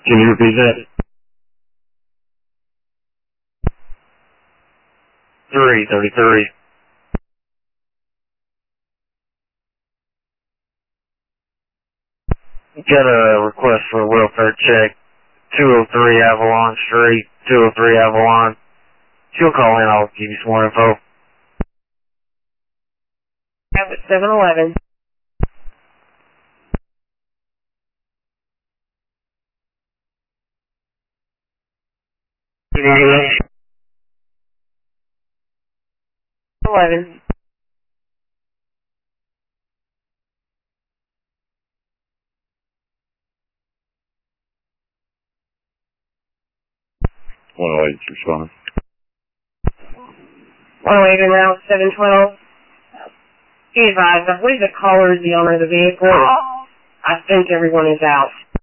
Can you repeat that? 333. Got a request for a welfare check. 203 Avalon Street. 203 Avalon. If you'll call in, I'll give you some more info. Have it 7-Eleven. Can you hear me? 11. Respond. 108 and now 712. Be advised, I believe the caller is the owner of the vehicle. I think everyone is out.